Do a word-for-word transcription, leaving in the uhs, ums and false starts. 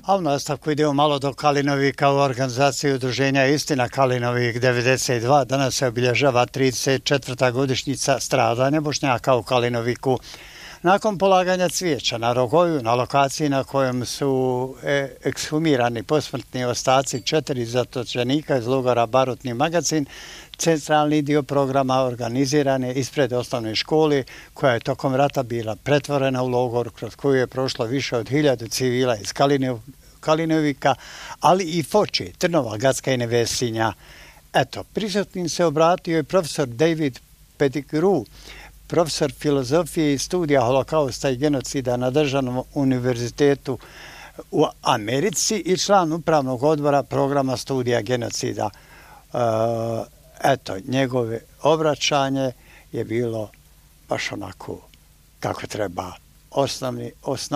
A u nastavku idemo malo do Kalinovika u organizaciji udruženja Istina Kalinovik devedeset dva. Danas se obilježava trideset četvrta godišnjica stradanja Bošnjaka u Kalinoviku. Nakon polaganja cvijeća na Rogoju, na lokaciji na kojem su e, ekshumirani posmrtni ostaci četiri zatočenika iz logora Barutni Magacin, centralni dio programa organiziran je ispred osnovne škole koja je tokom rata bila pretvorena u logor kroz koju je prošlo više od hiljadu civila iz Kalinovika, ali i Foče, Trnova, Gacka i Nevesinja. Eto, prisutnim se obratio je profesor David Pettigrew, profesor filozofije i studija holokausta i genocida na Državnom univerzitetu u Americi i član upravnog odbora programa studija genocida. Eto, njegove obraćanje je bilo baš onako kako treba, osnovni, osnovni